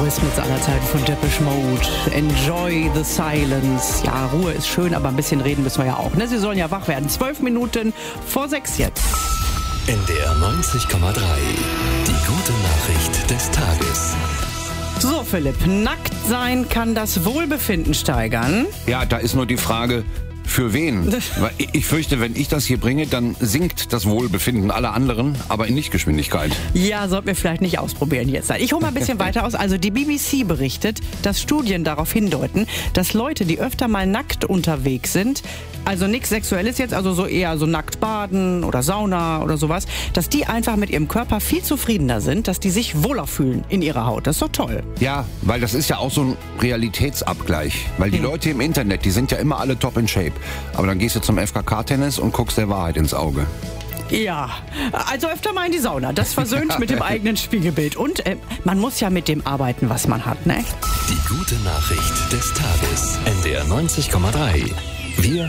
Rhythmus aller Zeiten von Depeche Mode. Enjoy the silence. Ja, Ruhe ist schön, aber ein bisschen reden müssen wir ja auch. Ne? Sie sollen ja wach werden. 12 Minuten vor 6 jetzt. NDR 90,3. Die gute Nachricht des Tages. So, Philipp, nackt sein kann das Wohlbefinden steigern. Ja, da ist nur die Frage, für wen? Weil ich fürchte, wenn ich das hier bringe, dann sinkt das Wohlbefinden aller anderen, aber in Lichtgeschwindigkeit. Ja, sollten wir vielleicht nicht ausprobieren jetzt. Ich hole mal ein bisschen weiter aus. Also die BBC berichtet, dass Studien darauf hindeuten, dass Leute, die öfter mal nackt unterwegs sind, also nichts Sexuelles jetzt, also so eher so nackt baden oder Sauna oder sowas, dass die einfach mit ihrem Körper viel zufriedener sind, dass die sich wohler fühlen in ihrer Haut. Das ist doch toll. Ja, weil das ist ja auch so ein Realitätsabgleich. Weil die Leute im Internet, die sind ja immer alle top in shape. Aber dann gehst du zum FKK-Tennis und guckst der Wahrheit ins Auge. Ja, also öfter mal in die Sauna. Das versöhnt mit dem eigenen Spiegelbild. Und man muss ja mit dem arbeiten, was man hat, ne? Die gute Nachricht des Tages. NDR 90,3. Wir